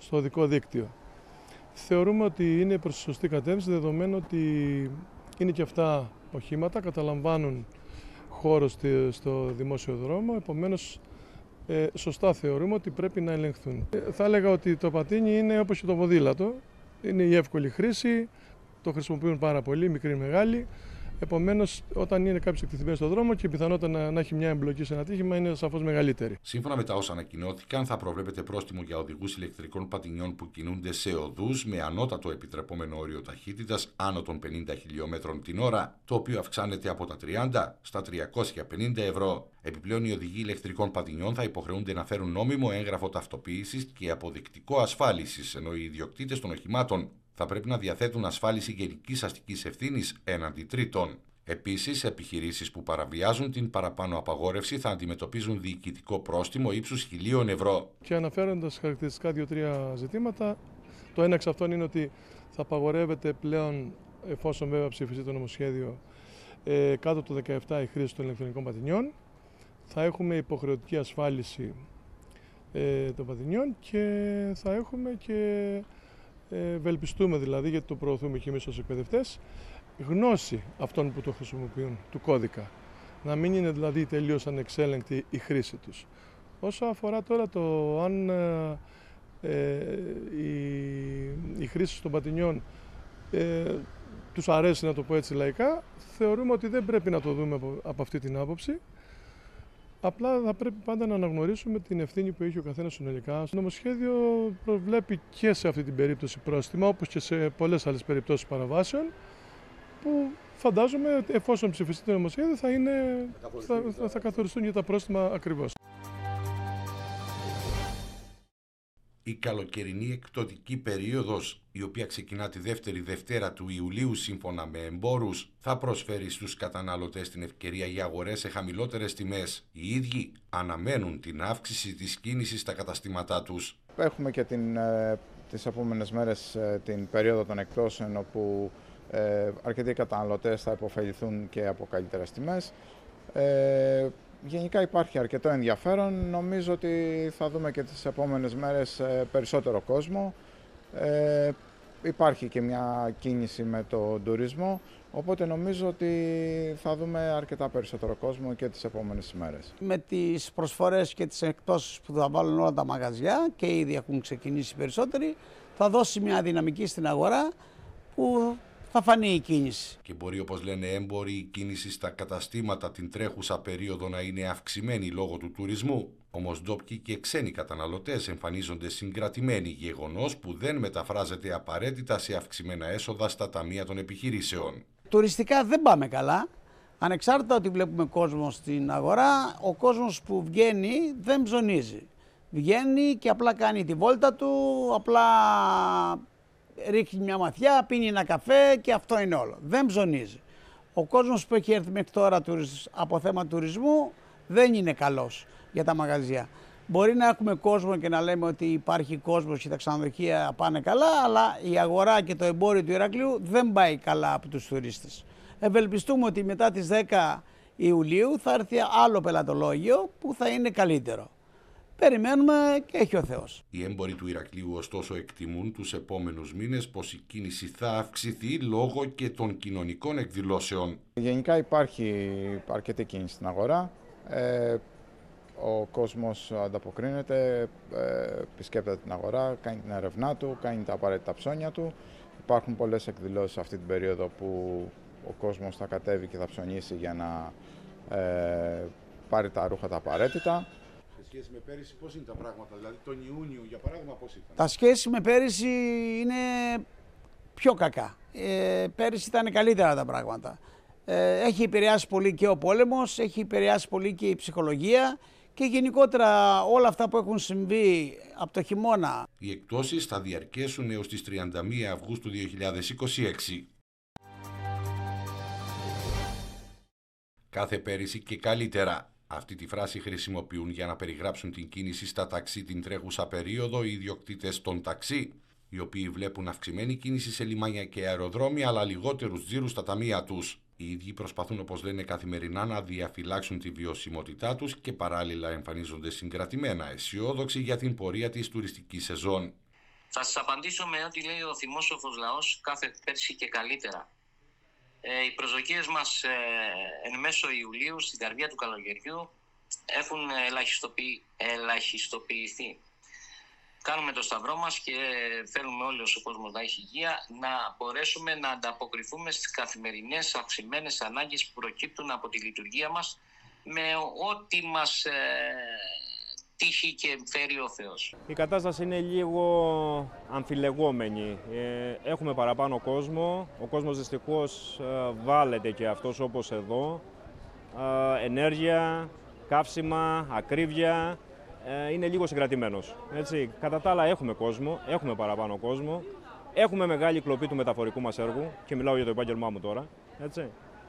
στο οδικό δίκτυο. Θεωρούμε ότι είναι προς τη σωστή κατεύθυνση, δεδομένου ότι είναι και αυτά οχήματα, καταλαμβάνουν χώρο στο δημόσιο δρόμο, επομένως σωστά θεωρούμε ότι πρέπει να ελεγχθούν. Θα έλεγα ότι το πατίνι είναι όπως και το ποδήλατο, είναι η εύκολη χρήση, το χρησιμοποιούν πάρα πολύ, μικροί μεγάλοι. Επομένως, όταν είναι κάποιος εκτεθειμένος στον δρόμο και η πιθανότητα να έχει μια εμπλοκή σε ένα ατύχημα είναι σαφώς μεγαλύτερη. Σύμφωνα με τα όσα ανακοινώθηκαν, θα προβλέπεται πρόστιμο για οδηγούς ηλεκτρικών πατινιών που κινούνται σε οδούς με ανώτατο επιτρεπόμενο όριο ταχύτητας άνω των 50 χιλιόμετρων την ώρα, το οποίο αυξάνεται από τα 30 στα 350 ευρώ. Επιπλέον, οι οδηγοί ηλεκτρικών πατινιών θα υποχρεούνται να φέρουν νόμιμο έγγραφο ταυτοποίησης και αποδεικτικό ασφάλισης, ενώ οι ιδιοκτήτες των οχημάτων θα πρέπει να διαθέτουν ασφάλιση γενικής αστικής ευθύνης έναντι τρίτων. Επίσης, επιχειρήσεις που παραβιάζουν την παραπάνω απαγόρευση θα αντιμετωπίζουν διοικητικό πρόστιμο ύψους 1.000 ευρώ. Και αναφέροντας χαρακτηριστικά 2-3 ζητήματα, το ένα εξ αυτών είναι ότι θα απαγορεύεται πλέον, εφόσον βέβαια ψηφιστεί το νομοσχέδιο, κάτω το 17 η χρήση των ηλεκτρονικών πατινιών. Θα έχουμε υποχρεωτική ασφάλιση των πατινιών και θα έχουμε και ευελπιστούμε δηλαδή, γιατί το προωθούμε και εμείς ως εκπαιδευτές, γνώση αυτών που το χρησιμοποιούν, του κώδικα. Να μην είναι δηλαδή τελείως ανεξέλεγκτη η χρήση τους. Όσο αφορά τώρα το αν η χρήση των πατινιών τους αρέσει, να το πω έτσι λαϊκά, θεωρούμε ότι δεν πρέπει να το δούμε από αυτή την άποψη. Απλά θα πρέπει πάντα να αναγνωρίσουμε την ευθύνη που έχει ο καθένας συνολικά. Το νομοσχέδιο προβλέπει και σε αυτή την περίπτωση πρόστιμα, όπως και σε πολλές άλλες περιπτώσεις παραβάσεων, που φαντάζομαι εφόσον ψηφιστεί το νομοσχέδιο θα καθοριστούν για τα πρόστιμα ακριβώς. Η καλοκαιρινή εκπτωτική περίοδος, η οποία ξεκινά τη δεύτερη Δευτέρα του Ιουλίου σύμφωνα με εμπόρους, θα προσφέρει στους καταναλωτές την ευκαιρία για αγορές σε χαμηλότερες τιμές. Οι ίδιοι αναμένουν την αύξηση της κίνησης στα καταστήματά τους. Έχουμε και τις επόμενες μέρες την περίοδο των εκπτώσεων, όπου αρκετοί καταναλωτές θα υποφεληθούν και από καλύτερες τιμές. Γενικά υπάρχει αρκετό ενδιαφέρον. Νομίζω ότι θα δούμε και τις επόμενες μέρες περισσότερο κόσμο. Υπάρχει και μια κίνηση με τον τουρισμό, οπότε νομίζω ότι θα δούμε αρκετά περισσότερο κόσμο και τις επόμενες ημέρες. Με τις προσφορές και τις εκπτώσεις που θα βάλουν όλα τα μαγαζιά και ήδη έχουν ξεκινήσει περισσότεροι, θα δώσει μια δυναμική στην αγορά που θα φανεί η κίνηση. Και μπορεί, όπως λένε έμποροι, η κίνηση στα καταστήματα την τρέχουσα περίοδο να είναι αυξημένη λόγω του τουρισμού. Όμως ντόπιοι και ξένοι καταναλωτές εμφανίζονται συγκρατημένοι, γεγονός που δεν μεταφράζεται απαραίτητα σε αυξημένα έσοδα στα ταμεία των επιχειρήσεων. Τουριστικά δεν πάμε καλά. Ανεξάρτητα ότι βλέπουμε κόσμο στην αγορά, ο κόσμος που βγαίνει δεν ψωνίζει. Βγαίνει και απλά κάνει τη βόλτα του, απλά ρίχνει μια ματιά, πίνει ένα καφέ και αυτό είναι όλο. Δεν ψωνίζει. Ο κόσμος που έχει έρθει μέχρι τώρα από θέμα τουρισμού δεν είναι καλός για τα μαγαζιά. Μπορεί να έχουμε κόσμο και να λέμε ότι υπάρχει κόσμος και τα ξενοδοχεία πάνε καλά, αλλά η αγορά και το εμπόριο του Ηρακλείου δεν πάει καλά από τους τουρίστες. Ευελπιστούμε ότι μετά τις 10 Ιουλίου θα έρθει άλλο πελατολόγιο που θα είναι καλύτερο. Περιμένουμε και έχει ο Θεός. Οι έμποροι του Ηρακλείου ωστόσο εκτιμούν τους επόμενους μήνες πως η κίνηση θα αυξηθεί λόγω και των κοινωνικών εκδηλώσεων. Γενικά υπάρχει αρκετή κίνηση στην αγορά. Ο κόσμος ανταποκρίνεται, επισκέπτεται την αγορά, κάνει την έρευνά του, κάνει τα απαραίτητα ψώνια του. Υπάρχουν πολλές εκδηλώσεις αυτή την περίοδο που ο κόσμος θα κατέβει και θα ψωνίσει για να πάρει τα ρούχα τα απαραίτητα. Σε σχέση με πέρυσι, πώς είναι τα πράγματα, δηλαδή τον Ιούνιο για παράδειγμα, πώς ήταν? Τα σχέση με πέρυσι είναι πιο κακά. Πέρυσι ήταν καλύτερα τα πράγματα. Έχει επηρεάσει πολύ και ο πόλεμος, έχει επηρεάσει πολύ και η ψυχολογία και γενικότερα όλα αυτά που έχουν συμβεί από το χειμώνα. Οι εκπτώσεις θα διαρκέσουν έως τις 31 Αυγούστου 2026. Κάθε πέρυσι και καλύτερα. Αυτή τη φράση χρησιμοποιούν για να περιγράψουν την κίνηση στα ταξί την τρέχουσα περίοδο οι ιδιοκτήτες των ταξί, οι οποίοι βλέπουν αυξημένη κίνηση σε λιμάνια και αεροδρόμια, αλλά λιγότερους τζίρους στα ταμεία τους. Οι ίδιοι προσπαθούν, όπως λένε, καθημερινά να διαφυλάξουν τη βιωσιμότητά τους και παράλληλα εμφανίζονται συγκρατημένα αισιόδοξοι για την πορεία της τουριστικής σεζόν. Θα σας απαντήσω με ό,τι λέει ο θυμόσοφος λαός κάθε πέρσι και καλύτερα. Οι προσδοκίες μας εν μέσω Ιουλίου, στην καρδιά του καλοκαιριού, έχουν ελαχιστοποιηθεί. Κάνουμε το σταυρό μας και θέλουμε όλος ο κόσμος να έχει υγεία, να μπορέσουμε να ανταποκριθούμε στις καθημερινές αυξημένες ανάγκες που προκύπτουν από τη λειτουργία μας με ό,τι μας τύχει και φέρει ο Θεός. Η κατάσταση είναι λίγο αμφιλεγόμενη. Έχουμε παραπάνω κόσμο. Ο κόσμος δυστυχώς βάλεται και αυτός όπως εδώ. Ενέργεια, καύσιμα, ακρίβεια. Είναι λίγο συγκρατημένος. Έτσι. Κατά τα άλλα έχουμε κόσμο, έχουμε παραπάνω κόσμο. Έχουμε μεγάλη κλοπή του μεταφορικού μας έργου και μιλάω για το επάγγελμά μου τώρα. Έτσι.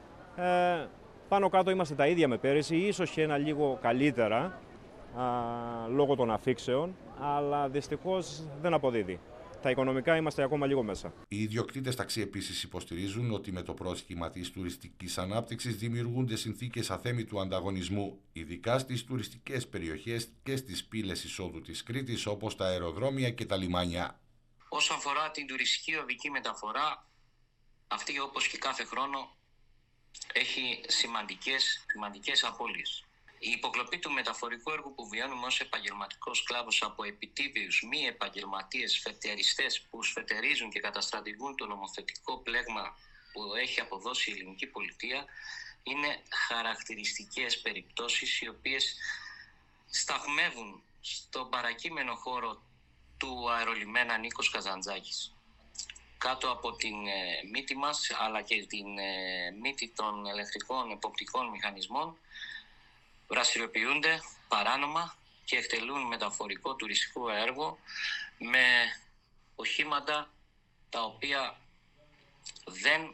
Πάνω κάτω είμαστε τα ίδια με πέρυσι, ίσως και ένα λίγο καλύτερα λόγω των αφήξεων, αλλά δυστυχώς δεν αποδίδει. Τα οικονομικά είμαστε ακόμα λίγο μέσα. Οι ιδιοκτήτες ταξί επίσης υποστηρίζουν ότι με το πρόσχημα της τουριστικής ανάπτυξης δημιουργούνται συνθήκες αθέμητου ανταγωνισμού, ειδικά στις τουριστικές περιοχές και στις πύλες εισόδου της Κρήτης, όπως τα αεροδρόμια και τα λιμάνια. Όσον αφορά την τουριστική οδική μεταφορά, αυτή όπως και κάθε χρόνο έχει σημαντικές απώλειες. Η υποκλοπή του μεταφορικού έργου που βιώνουμε ως επαγγελματικός κλάδος από επιτίδιους μη επαγγελματίες φετεριστές που σφετερίζουν και καταστρατηγούν το νομοθετικό πλέγμα που έχει αποδώσει η ελληνική πολιτεία είναι χαρακτηριστικές περιπτώσεις οι οποίες σταθμεύουν στον παρακείμενο χώρο του αερολιμένα Νίκος Καζαντζάκης. Κάτω από την μύτη μας αλλά και την μύτη των ελεκτρικών εποπτικών μηχανισμών δραστηριοποιούνται παράνομα και εκτελούν μεταφορικό τουριστικό έργο με οχήματα τα οποία δεν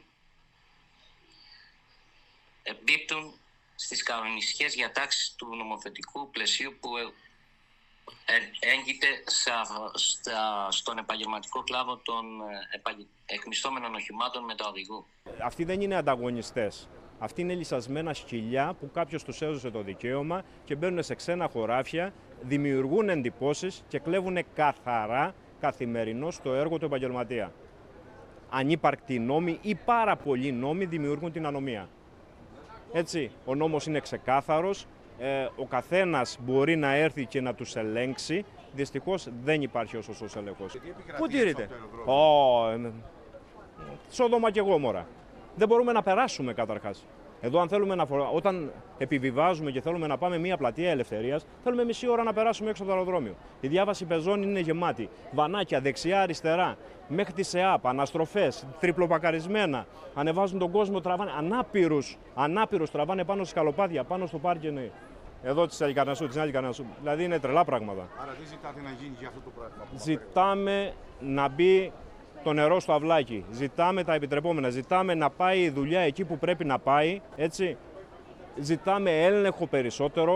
εμπίπτουν στις κανονιστικές διατάξεις του νομοθετικού πλαισίου που έγκυται στον επαγγελματικό κλάδο των εκμισθόμενων οχημάτων μεταοδηγού. Αυτοί δεν είναι ανταγωνιστές. Αυτοί είναι λυσασμένα σκυλιά που κάποιος τους έδωσε το δικαίωμα και μπαίνουν σε ξένα χωράφια, δημιουργούν εντυπώσεις και κλέβουν καθαρά καθημερινώς το έργο του επαγγελματία. Ανύπαρκτοι νόμοι ή πάρα πολλοί νόμοι δημιουργούν την ανομία. Έτσι, ο νόμος είναι ξεκάθαρος, ο καθένας μπορεί να έρθει και να τους ελέγξει. Δυστυχώς δεν υπάρχει ο σωστός έλεγχος. Πού τηρείται? Σόδομα και Γόμορα. Δεν μπορούμε να περάσουμε καταρχάς. Εδώ αν θέλουμε όταν επιβιβάζουμε και θέλουμε να πάμε μια πλατεία ελευθερίας, θέλουμε μισή ώρα να περάσουμε έξω από το αεροδρόμιο. Η διάβαση πεζών είναι γεμάτη. Βανάκια δεξιά-αριστερά, μέχρι τη ΣΕΑΠ, αναστροφές, τριπλοπακαρισμένα. Ανεβάζουν τον κόσμο, τραβάνε ανάπηρους τραβάνε πάνω στις σκαλοπάτια, πάνω στο πάρκινγκ. Εδώ της Αλικαρνασσού, της Νέας Καρνασσού. Δηλαδή είναι τρελά πράγματα. Άρα τι ζητάτε να γίνει για αυτό το πράγμα? Ζητάμε να μπει το νερό στο αυλάκι. Ζητάμε τα επιτρεπόμενα. Ζητάμε να πάει η δουλειά εκεί που πρέπει να πάει. Έτσι. Ζητάμε έλεγχο περισσότερο.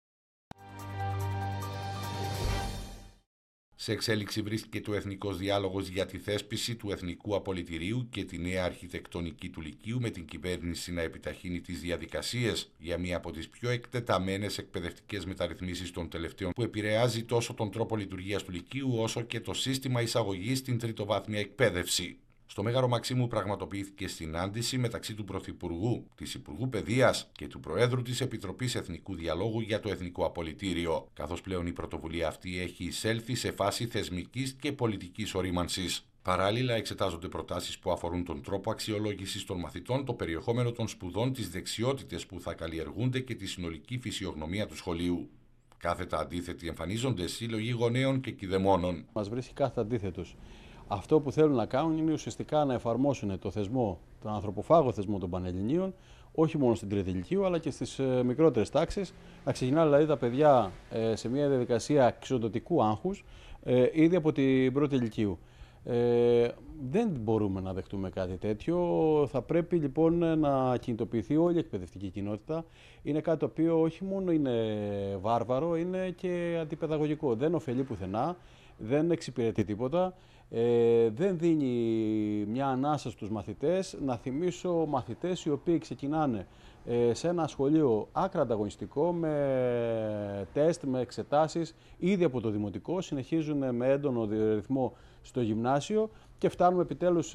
Σε εξέλιξη βρίσκεται ο Εθνικός Διάλογος για τη θέσπιση του Εθνικού Απολυτηρίου και τη νέα αρχιτεκτονική του Λυκείου, με την κυβέρνηση να επιταχύνει τις διαδικασίες για μία από τις πιο εκτεταμένες εκπαιδευτικές μεταρρυθμίσεις των τελευταίων, που επηρεάζει τόσο τον τρόπο λειτουργίας του Λυκείου όσο και το σύστημα εισαγωγής στην τριτοβάθμια εκπαίδευση. Στο Μέγαρο Μαξίμου πραγματοποιήθηκε συνάντηση μεταξύ του Πρωθυπουργού, της Υπουργού Παιδείας και του Προέδρου της Επιτροπής Εθνικού Διαλόγου για το Εθνικό Απολυτήριο, καθώς πλέον η πρωτοβουλία αυτή έχει εισέλθει σε φάση θεσμικής και πολιτικής ορίμανσης. Παράλληλα, εξετάζονται προτάσεις που αφορούν τον τρόπο αξιολόγησης των μαθητών, το περιεχόμενο των σπουδών, τις δεξιότητες που θα καλλιεργούνται και τη συνολική φυσιογνωμία του σχολείου. Κάθετα αντίθετοι εμφανίζονται σύλλογοι γονέων και κηδεμόνων. Μας βρίσκει κάθετα αντίθετος. Αυτό που θέλουν να κάνουν είναι ουσιαστικά να εφαρμόσουν το θεσμό, τον ανθρωποφάγο θεσμό των Πανελληνίων, όχι μόνο στην τρίτη ηλικίου, αλλά και στις μικρότερες τάξεις. Να ξεκινά δηλαδή τα παιδιά σε μια διαδικασία εξοδοτικού άγχους ήδη από την πρώτη ηλικίου. Δεν μπορούμε να δεχτούμε κάτι τέτοιο. Θα πρέπει λοιπόν να κινητοποιηθεί όλη η εκπαιδευτική κοινότητα. Είναι κάτι το οποίο όχι μόνο είναι βάρβαρο, είναι και αντιπαιδαγωγικό. Δεν ωφελεί πουθενά, δεν εξυπηρετεί τίποτα. Δεν δίνει μια ανάσα στους μαθητές. Να θυμίσω μαθητές οι οποίοι ξεκινάνε σε ένα σχολείο άκρα ανταγωνιστικό, με τεστ, με εξετάσεις, ήδη από το δημοτικό, συνεχίζουν με έντονο ρυθμό στο γυμνάσιο και φτάνουμε επιτέλους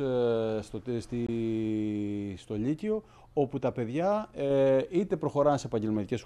στο Λύκειο, όπου τα παιδιά είτε προχωράνε σε επαγγελματικές